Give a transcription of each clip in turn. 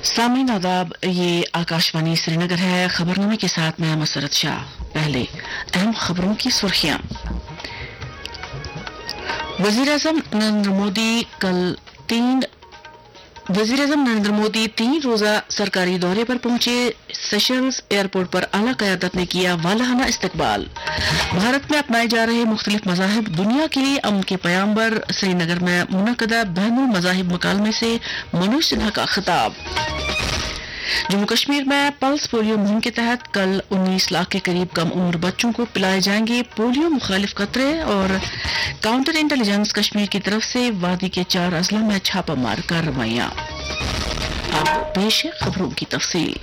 सामीन आदाब, ये आकाशवाणी श्रीनगर है। खबरनामे के साथ मैं मसरत शाह। पहले अहम खबरों की सुर्खियां। वज़ीर-ए-आज़म नरेंद्र मोदी 3 रोजा सरकारी दौरे पर पहुंचे। सेशल्स एयरपोर्ट पर आला क़यादत ने किया वालाहाना इस्तकबाल। भारत में अपनाए जा रहे मुख्तलिफ मज़ाहिब दुनिया के लिए अमन के पैगंबर। श्रीनगर में मुनक़दा बैनुल मज़ाहिब मुकालमे से मनोज सिन्हा का खिताब। जम्मू कश्मीर में पल्स पोलियो मुहिम के तहत कल 19 लाख के करीब कम उम्र बच्चों को पिलाए जाएंगे पोलियो मुखालिफ कतरे। और काउंटर इंटेलिजेंस कश्मीर की तरफ से वादी के 4 अजला में छापामार कार्रवाइयां। अब पेश है खबरों की तफसील।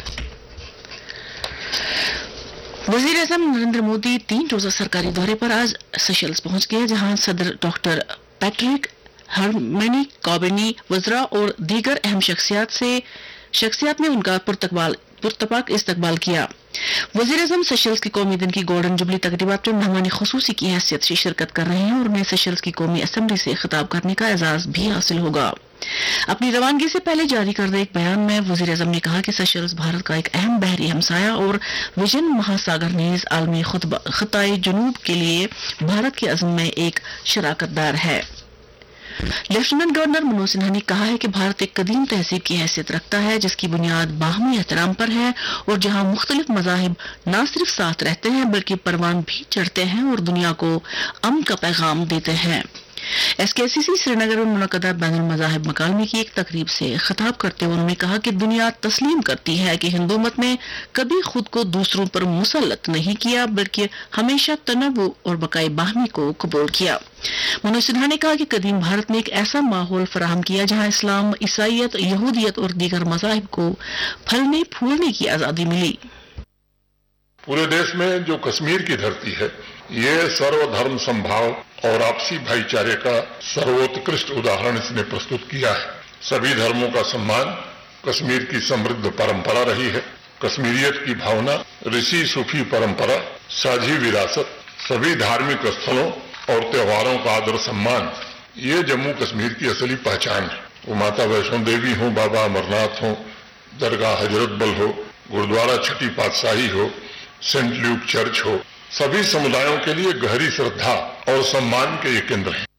वज़ीर-ए-आज़म नरेंद्र मोदी 3 रोजा सरकारी दौरे पर आज सेशल्स पहुंच गए, जहां सदर डॉक्टर पैट्रिक हरमनी कॉबिनी, वज़रा और दीगर अहम शख्सियात ने उनका पुरतपाक इस्तकबाल किया। वज़ीर-ए-आज़म सेशल्स की कौमी दिन की गोल्डन जुबली तकरीबात में मेहमान खुसूसी की हैसियत से शिरकत कर रहे हैं और उन्हें सेशल्स की कौमी असेंबली से खिताब करने का एजाज भी हासिल होगा। अपनी रवानगी से पहले जारी करदे एक बयान में वज़ीर-ए-आज़म ने कहा कि सेशल्स भारत का एक अहम बहरी हमसाया और विजन महासागर नीज आलमी खिताए जुनूब के लिए भारत के अज़्म में एक शराकतदार है। लेफ्टिनेंट गवर्नर मनोज सिन्हा ने कहा है कि भारत एक कदीम तहजीब की हैसियत रखता है, जिसकी बुनियाद बाहमी एहतराम पर है और जहां मुख्तलिफ मज़ाहिब न सिर्फ साथ रहते हैं बल्कि परवान भी चढ़ते हैं और दुनिया को अमन का पैगाम देते हैं। SKCC श्रीनगर में मुनक़दा बैनुल मज़ाहिब मुकालमे की एक तकरीब से खिताब करते हुए उन्होंने कहा कि दुनिया तस्लीम करती है कि हिंदू मत ने कभी खुद को दूसरों पर मुसल्लत नहीं किया बल्कि हमेशा तनव्वु और बकाए बाहमी को कबूल किया। मनोज सिन्हा ने कहा कि कदीम भारत ने एक ऐसा माहौल फराहम किया जहां इस्लाम, ईसाईयत, यहूदियत और दीगर मज़ाहिब को फलने फूलने की आजादी मिली। पूरे देश में जो कश्मीर की धरती है, ये सर्वधर्म संभाव और आपसी भाईचारे का सर्वोत्कृष्ट उदाहरण इसने प्रस्तुत किया है। सभी धर्मों का सम्मान कश्मीर की समृद्ध परंपरा रही है। कश्मीरियत की भावना, ऋषि सूफी परंपरा, साझी विरासत, सभी धार्मिक स्थलों और त्योहारों का आदर सम्मान, ये जम्मू कश्मीर की असली पहचान है। वो माता वैष्णो देवी हो, बाबा अमरनाथ हो, दरगाह हजरत बल हो, गुरुद्वारा छठी पातशाही हो, सेंट ल्यूक चर्च हो, सभी समुदायों के लिए गहरी श्रद्धा और सम्मान के ये केंद्र हैं।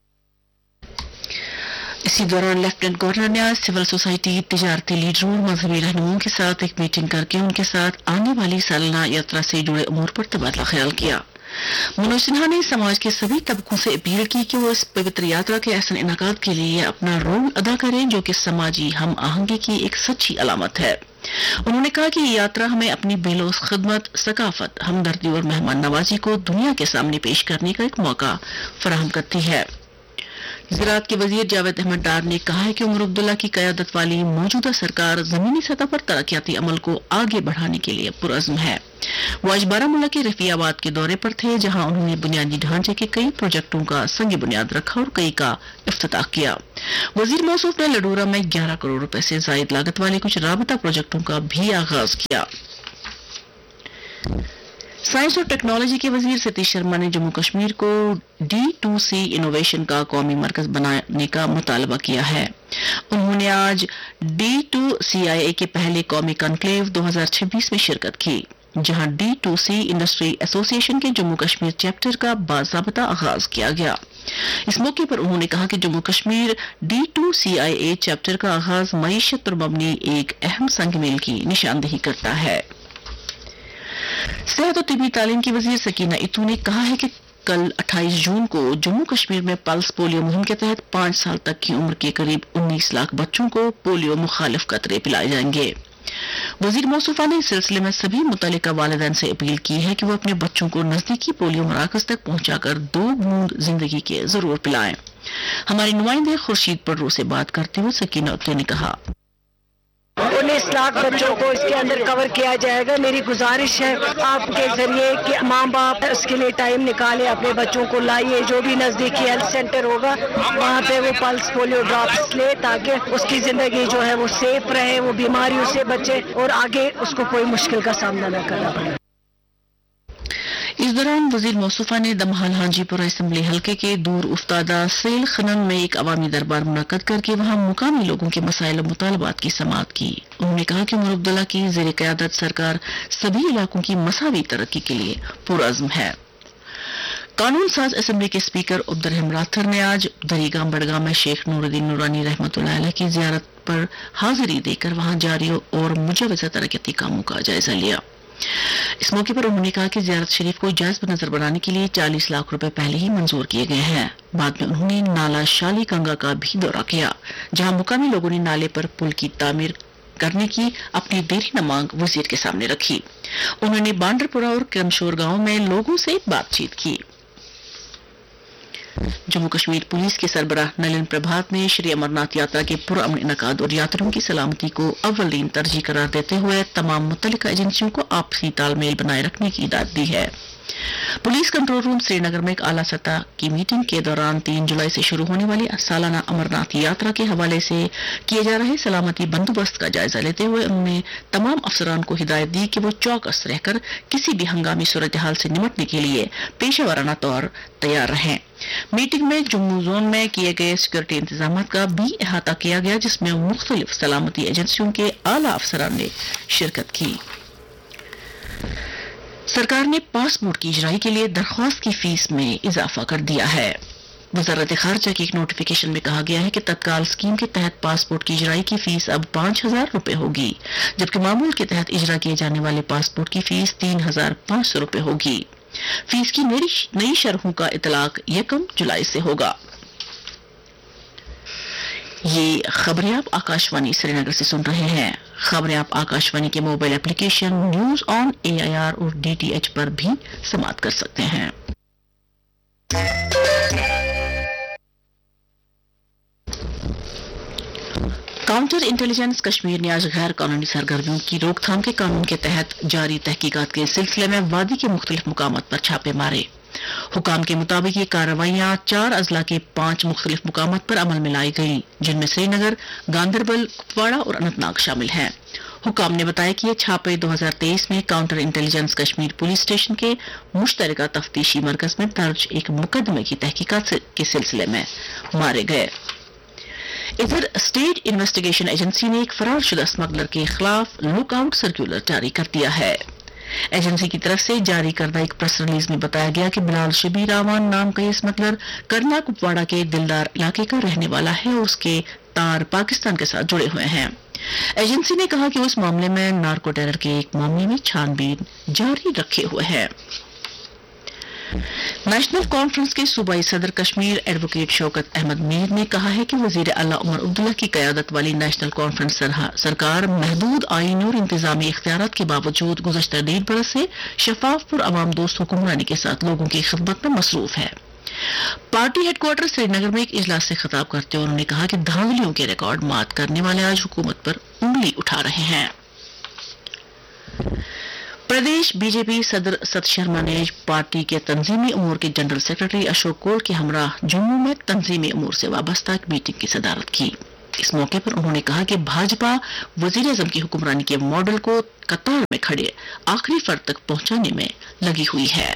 इसी दौरान लेफ्टिनेंट गवर्नर ने आज सिविल सोसाइटी, तिजारती लीडरों और मजहबी रहनुमाओं के साथ एक मीटिंग करके उनके साथ आने वाली सालाना यात्रा से जुड़े उमूर पर तबादला ख्याल किया। मनोज सिन्हा ने समाज के सभी तबकों से अपील की कि वो इस पवित्र यात्रा के ऐसे इनाकात के लिए अपना रोल अदा करें जो कि समाजी हम आहंगी की एक सच्ची अलामत है। उन्होंने कहा कि ये यात्रा हमें अपनी बेलोस खिदमत, सकाफत, हमदर्दी और मेहमान नवाजी को दुनिया के सामने पेश करने का एक मौका फराहम करती है। ज़राअत के वजीर जावेद अहमद डार ने कहा है कि उमर अब्दुल्ला की क़यादत वाली मौजूदा सरकार ज़मीनी सतह पर तरक्याती अमल को आगे बढ़ाने के लिए पुरअज़्म है। वो आज बारामूला के रफियाबाद के दौरे पर थे, जहां उन्होंने बुनियादी ढांचे के कई प्रोजेक्टों का संग बुनियाद रखा और कई का इफ्तिताह किया। वजीर मौसूफ ने लडूरा में 11 करोड़ रुपए से जायद लागत वाले कुछ राबता प्रोजेक्टों का भी आगाज किया। साइंस और टेक्नोलॉजी के वजीर सतीश शर्मा ने जम्मू कश्मीर को D2C इनोवेशन का कौमी मरकज बनाने का मुतालबा किया है। उन्होंने आज D2CIA के पहले कौमी कॉन्क्लेव 2026 में शिरकत की, जहां D2C इंडस्ट्री एसोसिएशन के जम्मू कश्मीर चैप्टर का बाज़ाब्ता आगाज किया गया। इस मौके पर उन्होंने कहा कि जम्मू कश्मीर D2CIA चैप्टर का आगाज मईशत पर मबनी एक अहम संग मेल की निशानदेही करता है। सेहत और तिबी तालीम की वजीर सकीना इतू ने कहा है कि कल 28 जून को जम्मू कश्मीर में पल्स पोलियो मुहिम के तहत 5 साल तक की उम्र के करीब 19 लाख बच्चों को पोलियो मुखालिफ कतरे पिलाए जाएंगे। वजीर मौसूफा ने इस सिलसिले में सभी मुतल्लिका वालिदैन से अपील की है कि वो अपने बच्चों को नजदीकी पोलियो मराकज तक पहुंचाकर 2 बूंद जिंदगी के जरूर पिलाएं। हमारे नुमाइंदे खुर्शीद पर्रू से बात करते हुए सकीना इतू ने कहा, 19 लाख बच्चों को इसके अंदर कवर किया जाएगा। मेरी गुजारिश है आपके जरिए कि माँ बाप इसके लिए टाइम निकाले, अपने बच्चों को लाइए, जो भी नजदीकी हेल्थ सेंटर होगा वहाँ पे वो पल्स पोलियो ड्रॉप्स ले, ताकि उसकी जिंदगी जो है वो सेफ रहे, वो बीमारियों से बचे और आगे उसको कोई मुश्किल का सामना न करना पड़े। इस दौरान वजीर मौसूफा ने दमहाल हाजीपुर असेंबली हलके के दूर उफ्तादा सेल खनन में एक अवामी दरबार मुनक्कद करके वहां मुकामी लोगों के मसाइल और मुतालबात की समाअत की। उन्होंने कहा कि उमर अब्दुल्ला की ज़ेर क़यादत सरकार सभी इलाकों की मसावी तरक्की के लिए पुरअज़्म है। कानून साज असेंबली के स्पीकर अब्दुर्रहीम राथर ने आज दरीगाम बड़गाम में शेख नूरुद्दीन नूरानी रहमतुल्लाह अलैह की जियारत पर हाजिरी देकर वहां जारी और मुजव्वज़ा तरक्याती कामों का जायजा लिया। इस मौके पर उन्होंने कहा कि जियारत शरीफ को जायज नजर बनाने के लिए 40 लाख रुपए पहले ही मंजूर किए गए हैं। बाद में उन्होंने नाला शाली गंगा का भी दौरा किया, जहां मुकामी लोगों ने नाले पर पुल की तामीर करने की अपनी देरी न मांग वजीर के सामने रखी। उन्होंने बांडरपुरा और करमशोर गांव में लोगों से बातचीत की। जम्मू कश्मीर पुलिस के सरबराह नलिन प्रभात ने श्री अमरनाथ यात्रा के पुरअमन इनकाद और यात्रियों की सलामती को अव्वलीन तरजीह करार देते हुए तमाम मुतल्लिका एजेंसियों को आपसी तालमेल बनाए रखने की हिदायत दी है। पुलिस कंट्रोल रूम श्रीनगर में एक आला सतह की मीटिंग के दौरान 3 जुलाई से शुरू होने वाली सालाना अमरनाथ यात्रा के हवाले से किए जा रहे सलामती बंदोबस्त का जायजा लेते हुए उन्होंने तमाम अफसरान को हिदायत दी कि वो चौकस रहकर किसी भी हंगामी सूरत हाल से निपटने के लिए पेशेवराना तौर तैयार रहें। मीटिंग में जम्मू जोन में किए गए सिक्योरिटी इंतजाम का भी अहाता किया गया, जिसमें मुख्तलिफ सलामती एजेंसियों के आला अफसरान ने शिरकत की। सरकार ने पासपोर्ट की इजराई के लिए दरख्वास्त की फीस में इजाफा कर दिया है। वजारत खारजा की एक नोटिफिकेशन में कहा गया है कि तत्काल स्कीम के तहत पासपोर्ट की इजराई की फीस अब 5,000 रुपए होगी, जबकि मामूल के तहत इजरा किए जाने वाले पासपोर्ट की फीस 3,500 रुपए होगी। फीस की नई शरहों का इतलाक 1 जुलाई से होगा। ये खबरें आप आकाशवाणी श्रीनगर से सुन रहे हैं। खबरें आप आकाशवाणी के mobile application news on AIR और DTH पर भी समाप्त कर सकते हैं। काउंटर इंटेलिजेंस कश्मीर ने आज गैर कानूनी सरगर्मियों की रोकथाम के कानून के तहत जारी तहकीकात के सिलसिले में वादी के मुख्तलिफ मुकामात पर छापे मारे। हुकाम के मुताबिक ये कार्रवाइयां 4 अजला के 5 मुख्तलिफ मुकामात पर अमल में लाई गई, जिनमें श्रीनगर, गांदरबल, कुपवाड़ा और अनंतनाग शामिल हैं। हुकाम ने बताया कि ये छापे 2023 में counter intelligence Kashmir police station के मुश्तरका तफ्तीशी मरकज में दर्ज एक मुकदमे की तहकीकात के सिलसिले में मारे गए। इधर स्टेट इन्वेस्टिगेशन एजेंसी ने एक फरारशुदा स्मगलर के खिलाफ लुकआउट सर्कुलर जारी कर दिया है। एजेंसी की तरफ से जारी करदा एक प्रेस रिलीज में बताया गया कि बिलाल शबीर रावान नाम का ये स्मगलर करना कुपवाड़ा के दिलदार इलाके का रहने वाला है और उसके तार पाकिस्तान के साथ जुड़े हुए हैं। एजेंसी ने कहा कि उस मामले में नार्को टेरर के एक मामले में छानबीन जारी रखे हुए है। नेशनल कॉन्फ्रेंस के सूबाई सदर कश्मीर एडवोकेट शौकत अहमद मीर ने कहा है कि वजीर आला उमर अब्दुल्ला की क़यादत वाली नेशनल कॉन्फ्रेंस सरकार महदूद आईनी और इंतजामी इख्तियारात के बावजूद गुज़श्ता 1.5 बरस से शफाफ और अवाम दोस्त हुक्मरानी के साथ लोगों की खिदमत में मसरूफ है। पार्टी हेडक्वार्टर श्रीनगर में एक इजलास से खिताब करते हुए उन्होंने कहा कि धांधलियों के रिकॉर्ड मात करने वाले आज हुकूमत पर उंगली उठा रहे हैं। प्रदेश बीजेपी सदर सत शर्मा ने पार्टी के तंजीमी उमूर के जनरल सेक्रेटरी अशोक कोल के हमरा जम्मू में तंजीमी उमूर से वाबस्ता एक मीटिंग की सदारत की। इस मौके पर उन्होंने कहा कि भाजपा वजीर आज़म की हुक्मरानी के मॉडल को कतार में खड़े आखिरी फर्द तक पहुंचाने में लगी हुई है।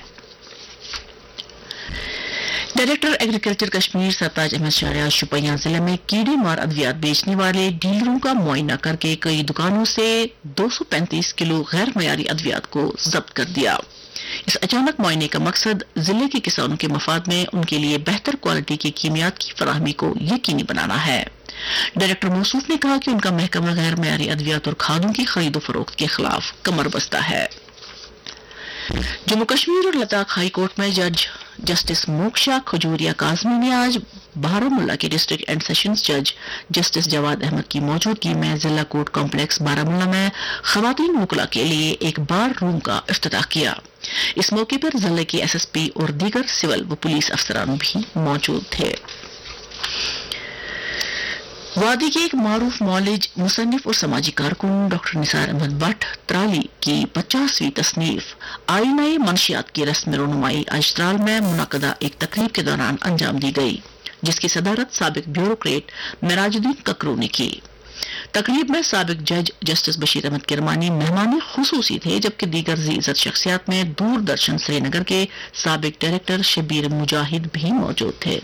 डायरेक्टर एग्रीकल्चर कश्मीर सरताज अहमद शाह शुपियां जिले में कीड़े मार अद्वियात बेचने वाले डीलरों का मुआयना करके कई दुकानों से 235 किलो गैर मयारी अद्वियात को जब्त कर दिया। इस अचानक मुआयने का मकसद जिले के किसानों के मफाद में उनके लिए बेहतर क्वालिटी की कीमियात की फराहमी को यकीनी बनाना है। डायरेक्टर मौसूफ ने कहा कि उनका महकमा गैर मयारी अद्वियात और खादों की खरीदो फरोख्त के खिलाफ कमर बस्ता है। जम्मू कश्मीर और लद्दाख हाई कोर्ट में जज जस्टिस मोक्षा खजूरिया काजमी ने आज बारामुल्ला के डिस्ट्रिक्ट एंड सेशंस जज जस्टिस जवाद अहमद की मौजूदगी में जिला कोर्ट कॉम्प्लेक्स बारामुल्ला में खवातीन मुकला के लिए एक बार रूम का इफ्तिताह किया। इस मौके पर जिले के SSP और दीगर सिविल व पुलिस अफसरान भी मौजूद थे। वादी के एक मारूफ मौलिज, मुसन्निफ और समाजी कारकुन डॉक्टर निसार अहमद भट्ट त्राली की 50वीं तसनीफ आईनाए मंशियात की रस्म रोनुमाई आज त्राल में मुनक्कदा एक तकरीब के दौरान अंजाम दी गई, जिसकी सदारत साबिक ब्यूरोक्रेट मेराजुद्दीन ककरू ने की। तकरीब में साबिक जज जस्टिस बशीर अहमद किरमानी मेहमान खुसूसी थे, जबकि दीगर ज़ी-इज़्ज़त शख्सियात में दूरदर्शन श्रीनगर के साबिक डायरेक्टर शबीर मुजाहिद भी मौजूद थे।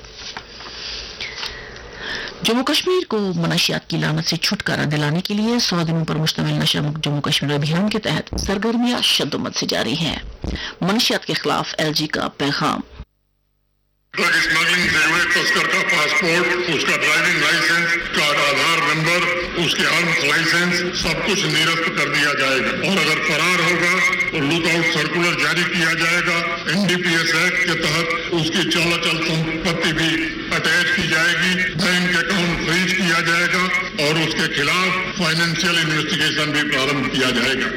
जम्मू कश्मीर को मनशियात की लानत से छुटकारा दिलाने के लिए 100 दिनों पर मुश्तमिल नशा मुक्त जम्मू कश्मीर अभियान के तहत सरगर्मियां शद्दोमद से जारी हैं। मनशियात के खिलाफ एलजी का पैगाम। ड्रग स्मगलिंग से जुड़े तस्कर का पासपोर्ट, उसका ड्राइविंग लाइसेंस, उसका आधार नंबर, उसके आर्म्स लाइसेंस सब कुछ निरस्त कर दिया जाएगा और अगर फरार होगा तो लुकआउट सर्कुलर जारी किया जाएगा। एनडीपीएस एक्ट के तहत उसकी चल संपत्ति भी अटैच की जाएगी, बैंक अकाउंट फ्रीज किया जाएगा और उसके खिलाफ फाइनेंशियल इन्वेस्टिगेशन भी प्रारंभ किया जाएगा।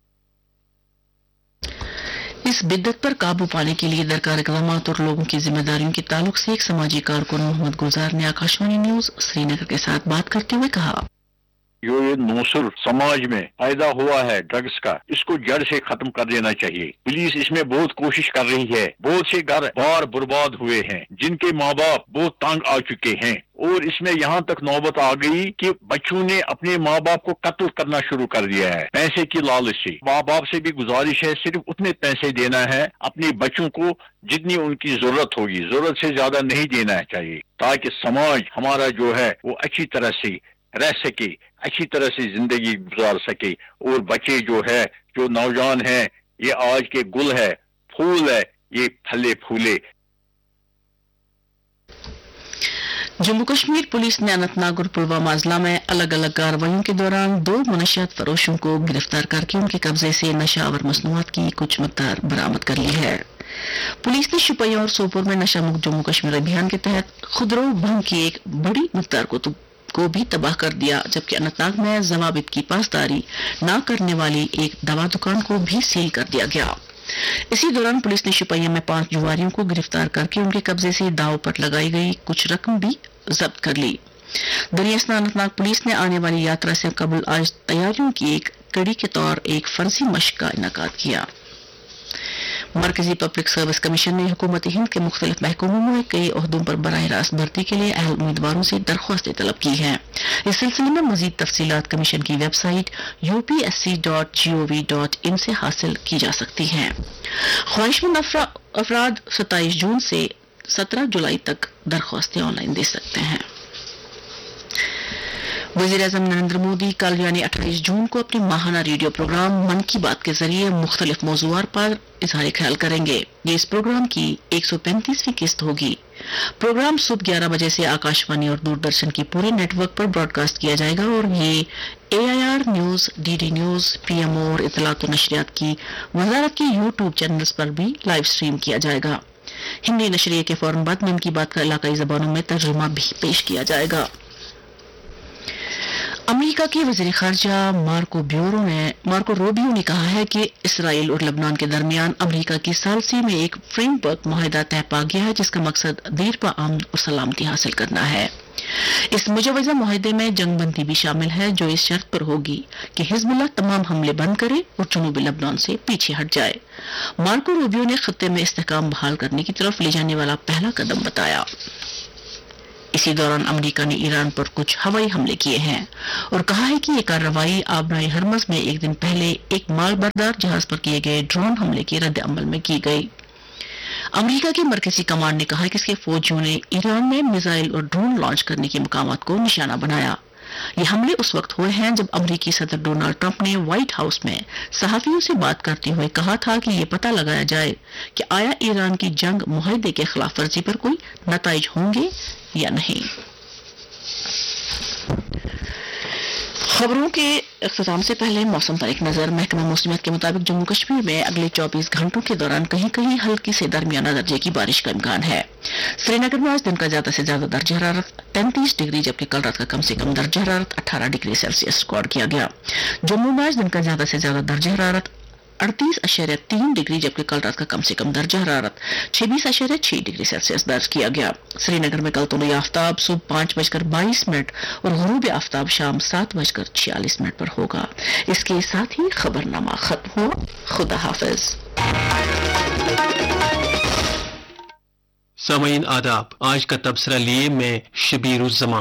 इस बिद्दत पर काबू पाने के लिए दरकार इक़दामात और लोगों की जिम्मेदारियों के ताल्लुक से एक समाजी कारकुन मोहम्मद गुलजार ने आकाशवाणी न्यूज श्रीनगर के साथ बात करते हुए कहा, जो ये नौसुर समाज में पैदा हुआ है ड्रग्स का, इसको जड़ से खत्म कर देना चाहिए। पुलिस इसमें बहुत कोशिश कर रही है। बहुत से घर बार बर्बाद हुए हैं, जिनके माँ बाप बहुत तंग आ चुके हैं और इसमें यहाँ तक नौबत आ गई कि बच्चों ने अपने माँ बाप को कत्ल करना शुरू कर दिया है पैसे की लालच से। माँ बाप से भी गुजारिश है सिर्फ उतने पैसे देना है अपने बच्चों को जितनी उनकी जरूरत होगी, जरूरत से ज्यादा नहीं देना चाहिए, ताकि समाज हमारा जो है वो अच्छी तरह से रह सके, अच्छी तरह से जिंदगी गुजार सके और बच्चे जो है, जो नौजवान हैं, ये आज के गुल है, फूल है, ये फले फूले। जम्मू कश्मीर पुलिस ने अनंतनाग और पुलवामा अजला में अलग अलग कार्रवाइयों के दौरान 2 मनशियात फरोशों को गिरफ्तार करके उनके कब्जे से नशा और मसनूआत की कुछ मकदार बरामद कर ली है। पुलिस ने शुपियां और सोपोर में नशा मुक्त जम्मू कश्मीर अभियान के तहत खुदरो भंग की एक बड़ी मकदार को भी तबाह कर दिया, जबकि अनंतनाग में जवाबित की पासदारी न करने वाली एक दवा दुकान को भी सील कर दिया गया। इसी दौरान पुलिस ने शुपिया में 5 जुआरियों को गिरफ्तार करके उनके कब्जे से दाव पर लगाई गई कुछ रकम भी जब्त कर ली। दरियास्ता अनंतनाग पुलिस ने आने वाली यात्रा से कबल आज तैयारियों की एक कड़ी के तौर एक फर्जी मशक का इनेकाद किया। मरकजी पब्लिक सर्विस कमीशन ने हुकूमत हिंद के मुख्तलिफ महकमों में कई ओहदों पर बराह रास्त भर्ती के लिए अहल उम्मीदवारों से दरख्वास्तें तलब की हैं। इस सिलसिले में मजीद तफसीलात कमीशन की वेबसाइट upsc.gov.in से हासिल की जा सकती हैं। ख्वाहिशमंद अफराद 27 जून से 17 जुलाई तक दरख्वास्तें ऑनलाइन दे सकते हैं। वज़ीर-ए-आज़म नरेंद्र मोदी कल यानी 28 जून को अपने माहाना रेडियो प्रोग्राम मन की बात के जरिए मुख्तलिफ मौज़ूआत पर इज़हार ख्याल करेंगे। ये इस प्रोग्राम की 135वीं किस्त होगी। प्रोग्राम सुबह 11 बजे से आकाशवाणी और दूरदर्शन की पूरे नेटवर्क पर ब्रॉडकास्ट किया जाएगा और ये AIR news, DD news, PMO और इत्तलात व नशरियात की वजारत के YouTube चैनल्स पर भी लाइव स्ट्रीम किया जाएगा। हिंदी नशरिये के फौरन बाद मन की बात का इलाकाई ज़बानों में तर्जुमा भी पेश किया जाएगा। अमेरिका के वज़ीर ख़ारजा मार्को रूबियो ने कहा है कि इसराइल और लबनान के दरमियान अमेरिका की सालसी में एक फ्रेमवर्क मुआहदा तय पा गया है, जिसका मकसद देर पा अमन और सलामती हासिल करना है। इस मुजवजा मुआहदे में जंगबंदी भी शामिल है, जो इस शर्त पर होगी कि हिजबुल्लाह तमाम हमले बंद करे और जनूबी लबनान से पीछे हट जाए। मार्को रूबियो ने खत्ते में इस्तेहकाम बहाल करने की तरफ ले जाने वाला पहला कदम बताया। इसी दौरान अमेरिका ने ईरान पर कुछ हवाई हमले किए हैं और कहा है कि ये कार्रवाई आबनाई हरमज में एक दिन पहले एक मालबरदार जहाज पर किए गए ड्रोन हमले के रद्द अमल में की गई। अमेरिका की मरकजी कमान ने कहा है कि इसके फौजियों ने ईरान में मिसाइल और ड्रोन लॉन्च करने के मकामात को निशाना बनाया। ये हमले उस वक्त हुए हैं जब अमेरिकी सदर डोनाल्ड ट्रंप ने व्हाइट हाउस में सहाफियों से बात करते हुए कहा था कि ये पता लगाया जाए कि आया ईरान की जंग मुआहदे के खिलाफ वर्जी पर कोई नताइज होंगे या नहीं। खबरों के इख्तिताम से पहले मौसम पर एक नजर। महकमा मौसमियात के मुताबिक जम्मू कश्मीर में अगले 24 घंटों के दौरान कहीं कहीं हल्की से दरमियाना दर्जे की बारिश का इम्कान है। श्रीनगर में आज दिन का ज्यादा से ज्यादा दर्जा हरारत 33 डिग्री जबकि कल रात का कम से कम दर्जा हरारत 18 डिग्री सेल्सियस रिकॉर्ड किया गया। जम्मू में आज दिन का ज्यादा से ज्यादा दर्जा हरारत 38.3 डिग्री जबकि कल रात का कम से कम दर्जा हरारत 26.6 डिग्री सेल्सियस दर्ज किया गया। श्रीनगर में कल तुलुए आफ्ताब सुबह 5:22 और गुरूब आफ्ताब शाम 7:46 पर होगा। इसके साथ ही खबरनामा खत्म हुआ। खुदा हाफिज। सामीन आदाब, आज का तबसरा लिए मैं शबीर उज़्ज़मा।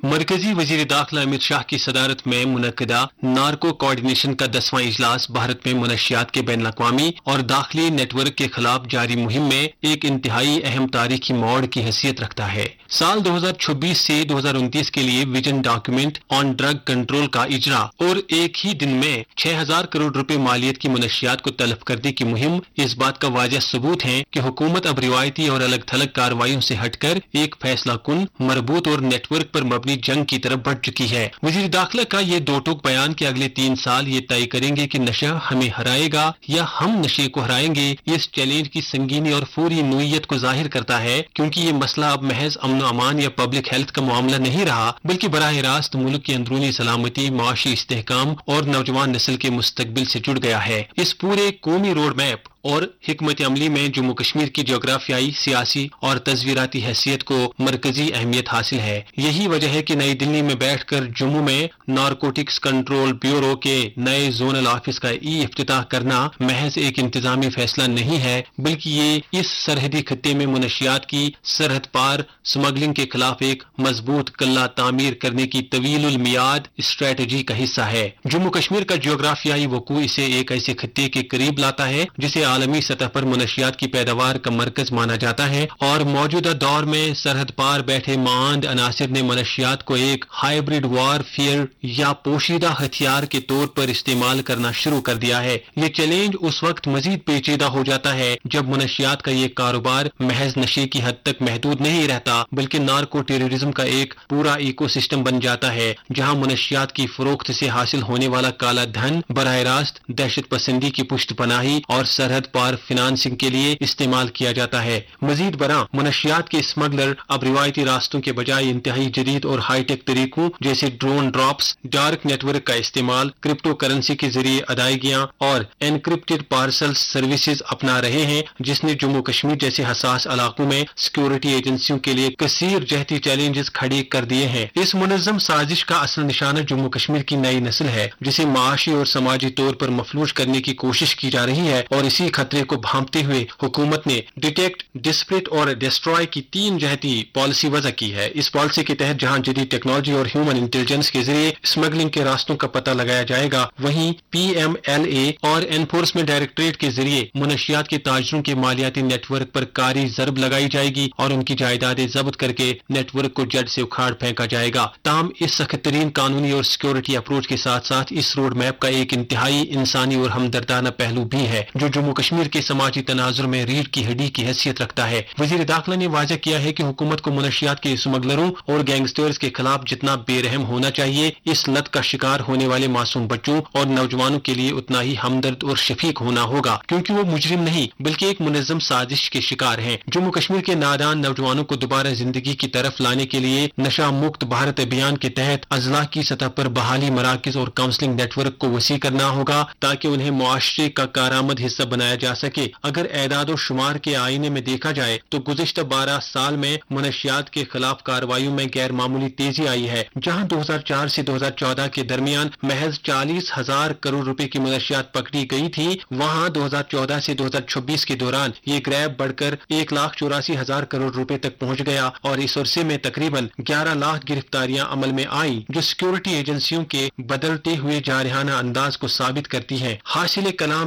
मरकजी वजीर दाखिला अमित शाह की सदारत में मुनक्किदा नार्को कोऑर्डिनेशन का 10वां इजलास भारत में मुनशियात के बैन अक़वामी और दाखिली नेटवर्क के खिलाफ जारी मुहिम में एक इंतहाई अहम तारीखी मोड़ की हैसियत रखता है। साल 2026 से 2029 के लिए vision document on drug control का इजरा और एक ही दिन में 6000 करोड़ रुपए मालियत की मुनशियात को तलब करने की मुहिम इस बात का वाज़ेह सबूत है कि हुकूमत अब रिवायती और अलग थलग कार्रवाइयों से हटकर एक फैसला कुन, मरबूत और नेटवर्क पर मबनी जंग की तरफ बढ़ चुकी है। वजीर दाखिला का ये दो टूक बयान कि अगले 3 साल ये तय करेंगे कि नशा हमें हराएगा या हम नशे को हराएंगे, इस चैलेंज की संगीनी और पूरी नोयत को जाहिर करता है, क्योंकि ये मसला अब महज अमन अमान या पब्लिक हेल्थ का मामला नहीं रहा, बल्कि बराह रास्त मुल्क की अंदरूनी सलामती, माशी इस्तेहकाम और नौजवान नस्ल के मुस्तकबिल से जुड़ गया है। इस पूरे कौमी रोड मैप और हिकमत अमली में जम्मू कश्मीर की जोग्राफियाई, सियासी और तस्वीराती हैसियत को मरकजी अहमियत हासिल है। यही वजह है कि नई दिल्ली में बैठकर जम्मू में नारकोटिक्स कंट्रोल ब्यूरो के नए जोनल ऑफिस का इफ्तिताह करना महज एक इंतजामी फैसला नहीं है, बल्कि ये इस सरहदी खत्ते में मुनशियात की सरहद पार स्मगलिंग के खिलाफ एक मजबूत कल्ला तामीर करने की तवीलुल मियाद स्ट्रेटजी का हिस्सा है। जम्मू कश्मीर का जियोग्राफियाई वकू इसे एक ऐसे खत्ते के करीब लाता है जिसे आलमी सतह पर मुनशियात की पैदावार का मरकज माना जाता है, और मौजूदा दौर में सरहद पार बैठे मांद अनासिर ने मुनशियात को एक हाइब्रिड वारफेयर या पोशीदा हथियार के तौर पर इस्तेमाल करना शुरू कर दिया है। ये चैलेंज उस वक्त मजीद पेचीदा हो जाता है जब मुनशियात का ये कारोबार महज नशे की हद तक महदूद नहीं रहता, बल्कि नार्को टेररिज्म का एक पूरा इकोसिस्टम बन जाता है, जहां मुनशियात की फरोख्त से हासिल होने वाला काला धन बराह रास्त दहशत पसंदी की पुष्ट पनाही और सरहद पार फिनांसिंग के लिए इस्तेमाल किया जाता है। मजीद बरा मुनशियात के स्मगलर अब रिवायती रास्तों के बजाय इंतहाई जदीद और हाईटेक तरीकों जैसे ड्रोन ड्रॉप्स, डार्क नेटवर्क का इस्तेमाल, क्रिप्टो करेंसी के जरिए अदायगियां और एनक्रिप्टेड पार्सल सर्विसेज अपना रहे हैं, जिसने जम्मू कश्मीर जैसे हसास इलाकों में सिक्योरिटी एजेंसियों के लिए कसीर जहती चैलेंजेस खड़े कर दिए हैं। इस मुनज़्ज़म साजिश का असल निशाना जम्मू कश्मीर की नई नस्ल है, जिसे माशी और समाजी तौर पर मफलूज करने की कोशिश की जा रही है, और इसी खतरे को भांपते हुए हुकूमत ने डिटेक्ट, डिस्प्रिट और डिस्ट्रॉय की 3 जहती पॉलिसी वज़ा की है। इस पॉलिसी के तहत जहां जदीद टेक्नोलॉजी और ह्यूमन इंटेलिजेंस के जरिए स्मगलिंग के रास्तों का पता लगाया जाएगा, वहीं PMLA और एनफोर्समेंट डायरेक्टरेट के जरिए मुनशियात के ताजरों के मालियाती नेटवर्क पर कारी जरब लगाई जाएगी और उनकी जायदादें जब्त करके नेटवर्क को जड़ से उखाड़ फेंका जाएगा। ताहम इस सख्त तरीन कानूनी और सिक्योरिटी अप्रोच के साथ साथ इस रोड मैप का एक इंतहाई इंसानी और हमदर्दाना पहलू भी है, जो जम्मू कश्मीर के समाजी तनाजुर में रीढ़ की हड्डी की हैसियत रखता है। वजीर दाखिला ने वाज़ेह किया है कि हुकूमत को मुनशियात के स्मगलरों और गैंगस्टर्स के खिलाफ जितना बेरहम होना चाहिए, इस लत का शिकार होने वाले मासूम बच्चों और नौजवानों के लिए उतना ही हमदर्द और शफीक होना होगा, क्योंकि वो मुजरिम नहीं बल्कि एक मुनज़्ज़म साजिश के शिकार हैं। जम्मू कश्मीर के नादान नौजवानों को दोबारा जिंदगी की तरफ लाने के लिए नशा मुक्त भारत अभियान के तहत अजला की सतह पर बहाली मराकज और काउंसलिंग नेटवर्क को वसी करना होगा, ताकि उन्हें मुआशरे का कारआमद हिस्सा बनाया जा सके। अगर एदाद और शुमार के आईने में देखा जाए तो गुज़िश्ता 12 साल में मुनशियात के खिलाफ कार्रवाइयों में गैर मामूली तेजी आई है, जहां 2004 से 2014 के दरमियान महज 40,000 करोड़ रुपए की मुनशियात पकड़ी गई थी, वहां 2014 से 2026 के दौरान ये ग्रैब बढ़कर 1,84,000 करोड़ रुपए तक पहुंच गया, और इस अरसे में तकरीबन 11 लाख गिरफ्तारियां अमल में आई, जो सिक्योरिटी एजेंसियों के बदलते हुए जारहाना अंदाज को साबित करती है। हासिल कलाम